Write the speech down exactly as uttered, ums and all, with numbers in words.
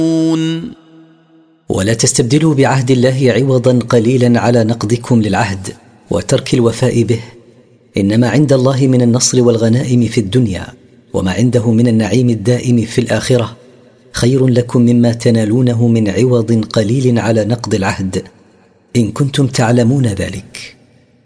ولا تستبدلوا بعهد الله عوضا قليلا على نقضكم للعهد وترك الوفاء به، إنما عند الله من النصر والغنائم في الدنيا وما عنده من النعيم الدائم في الآخرة خير لكم مما تنالونه من عوض قليل على نقض العهد، إن كنتم تعلمون ذلك.